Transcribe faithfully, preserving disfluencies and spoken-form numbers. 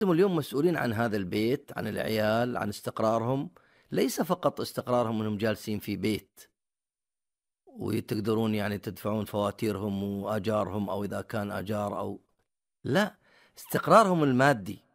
أنتم اليوم مسؤولين عن هذا البيت، عن العيال، عن استقرارهم، ليس فقط استقرارهم أنهم جالسين في بيت وتقدرون يعني تدفعون فواتيرهم وآجارهم أو إذا كان آجار أو لا، استقرارهم المادي.